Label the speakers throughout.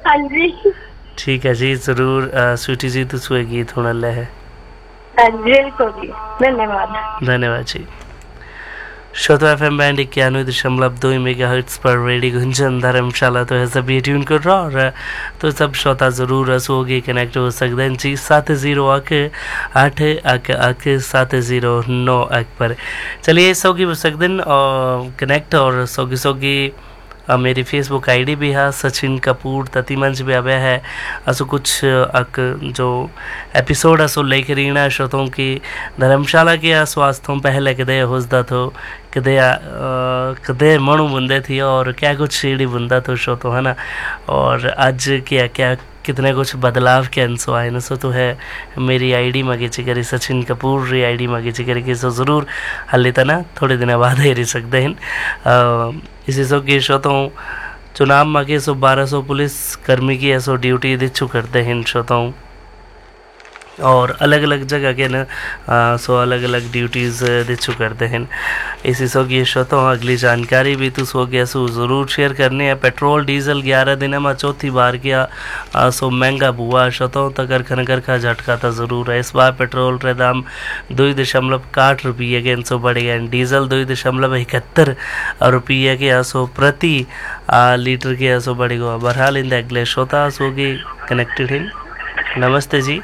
Speaker 1: हाँ जी।
Speaker 2: ठीक है जी, ज़रूर स्वीटी जी तुस वो गीत होने ले है।
Speaker 1: हाँ जी बिल्कुल जी, धन्यवाद।
Speaker 2: धन्यवाद जी। श्रोता FM बैंड 91.2 मेगाहर्ट्ज़ पर रेडियो गुंजन धर्मशाला तो है सभी ट्यून कर रहा और तो सब श्रोता ज़रूर रसोगे कनेक्ट हो सकते हैं जी 70 8 पर। चलिए सौगी हो सकते हैं और कनेक्ट और सौगी मेरी फेसबुक आईडी भी है सचिन कपूर तती मंच भी आया है। असो कुछ अक जो एपिसोड असो लेकर रीना श्रोतों की धर्मशाला के स्वास्थ्यों पहले कदे हुसदा थो कदे मणु बुंदे थी और क्या कुछ सीढ़ी बुंदा तो श्रोतों है ना। और आज क्या क्या कितने कुछ बदलाव के अंसो आए न सो तो है मेरी आईडी मगे करी सचिन कपूर री आईडी मगे करी कि सो ज़रूर हल्ली तना थोड़े दिन बाद ही रह सकते हैं। इसी सो की श्रोतों चुनाव मगे सो 1200 पुलिस कर्मी की ऐसो ड्यूटी दिच्छू करते हैं श्रोताओं और अलग अलग जगह के न सो अलग अलग ड्यूटीज़ दिच्छू करते हैं। इसी सो की श्रोतों अगली जानकारी भी तो सो गया सो ज़रूर शेयर करने है। पेट्रोल डीजल 11 दिन में चौथी बार किया सो महंगा बुआ श्रोतों तक खनकर का झटका था ज़रूर है। इस बार पेट्रोल का दाम 2.8 रुपये के सो बढ़ गया। डीजल 2.71 रुपये के सो प्रति लीटर के सो बढ़ गया। बहरहाल इन अगले श्रोता सो की कनेक्टेड है। नमस्ते जी।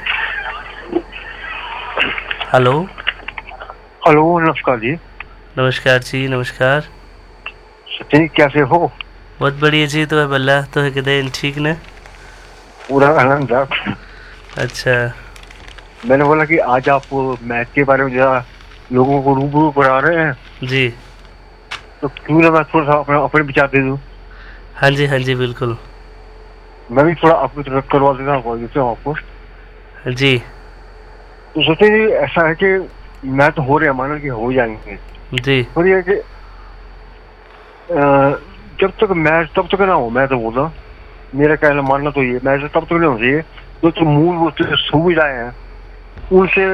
Speaker 2: हेलो
Speaker 3: हेलो नमस्कार जी।
Speaker 2: नमस्कार जी नमस्कार।
Speaker 3: सचिन कैसे हो?
Speaker 2: बहुत बढ़िया जी। तो है बल्ला तो है कदे ठीक न
Speaker 3: पूरा आनंद है।
Speaker 2: अच्छा
Speaker 3: मैंने बोला कि आज आप मैच के बारे में जरा लोगों को रूबरू करा रहे हैं
Speaker 2: जी,
Speaker 3: तो क्यों ना मैं थोड़ा सा अपने विचार दे दूं।
Speaker 2: हाँ जी बिल्कुल।
Speaker 3: मैं भी थोड़ा आपको करवा देता हूँ आपको
Speaker 2: जी
Speaker 3: तो सोचे जी ऐसा है कि मैच हो रहे हैं माना कि हो जाएंगे
Speaker 2: जी
Speaker 3: और ये कि जब तक मैच तब तक ना हो। मैं तो बोला मेरा कहना मानना तो ये मैच तब तक नहीं होना चाहिए जो मूलभूत सुविधाएं हैं उनसे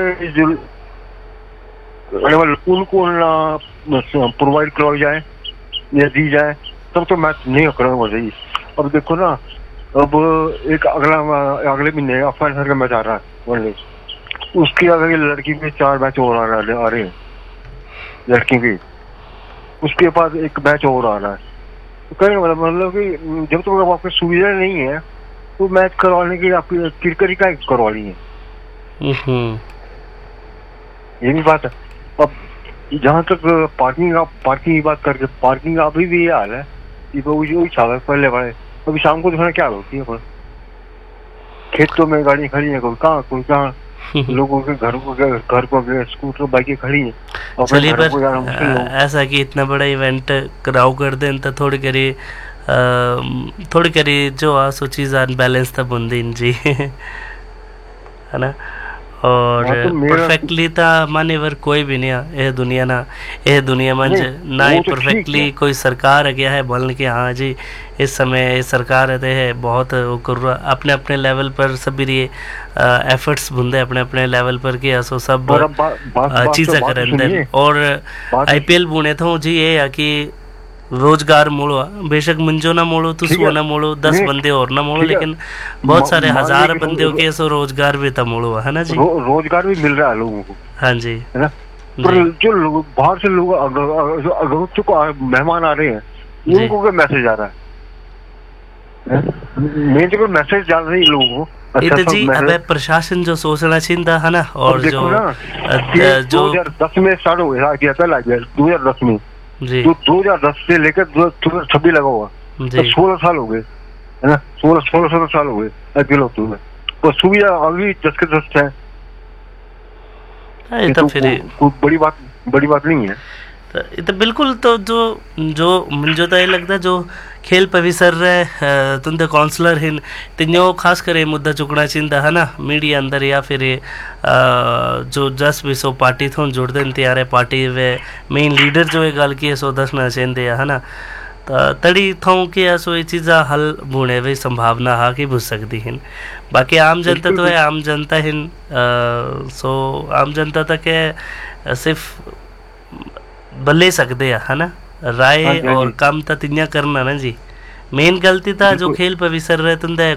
Speaker 3: उनको प्रोवाइड करवाई जाए या दी जाए तब तो मैच नहीं होना चाहिए। अब देखो ना अब एक अगले महीने अफगानिस्तान का मैच आ रहा है वनडे, उसकी अगर लड़की के 4 मैच और आ रहे हैं लड़की के, उसके बाद एक मैच और आ रहा है। तो कहने मतलब कि जब तक आपकी सुविधा नहीं है तो मैच करवाने की आपकी क्रिकेट का करवानी है। ये भी बात है। अब जहाँ तक पार्किंग की बात करके पार्किंग अभी भी ये हाल है कि वही पहले वाले अभी शाम को दिखाना क्या होती है खेतों में गाड़ी खड़ी है कोई कहाँ लोगों के घर को स्कूटर बाइकें खड़ी हैं।
Speaker 2: चलिए पर ऐसा कि इतना बड़ा इवेंट कराओ कर दें तो थोड़ी करी जो सो चीज़ अनबैलेंस था बुंदी जी है ना। और परफेक्टली था मान्यवर कोई भी नहीं है यह दुनिया में ना ही परफेक्टली कोई सरकार है क्या है बोलने के हाँ जी इस समय सरकार है बहुत अपने अपने लेवल पर सभी एफर्ट्स बुंदे अपने अपने लेवल पर के असो सब चीज़ें करें और IPL बुने था जी ये है कि रोजगार मोड़ो बेशक मुंजो ना मोड़ो तो सो ना मोड़ो 10 बंदे और ना मोड़ो लेकिन बहुत सारे हजार बंदे के सो रोजगार भी था मोड़ो है ना जी।
Speaker 3: रोजगार भी मिल रहा है लोगों को।
Speaker 2: हाँ जी
Speaker 3: है ना। पर जो लोग बाहर से लोग अगर मेहमान आ रहे हैं उनको क्या मैसेज आ रहा है मेन जो मैसेज जा रही है लोगों को
Speaker 2: ये तो जी अब प्रशासन जो सोचना चाहिए है ना। और जो
Speaker 3: 2010 में स्टार्ट हो गया पहला 2010 में जो 2010 से लेकर 2026 लगा हुआ तो 16 साल हो गए है ना। 16 साल हो गए IPL होते हुए तो सुविधा अभी 10 के 10 है।
Speaker 2: तो फिर
Speaker 3: कोई बड़ी बात नहीं है।
Speaker 2: तो बिल्कुल तो जो मुझे तो ये लगता है जो खेल परिसर रहे तुंदे काउंसलर हैं तिन्यों खास करे मुद्दा चुकना चिंता है ना मीडिया अंदर या फिर जो जस भी सो पार्टी थोन जुड़ दें त्यारे पार्टी वे मेन लीडर जो है गल की सो दसना चाहिए है ना। तो तड़ी थों के सो ये चीज़ा हल बुने वे संभावना हा कि बुझ सकती हैं। बाकी आम जनता तो है आम जनता हैं सो आम जनता तक है सिर्फ बल्ले सकते है ना राय और काम तो तिन्या करना ना जी। मेन गलती था जो खेल परिसर रहे तुंदे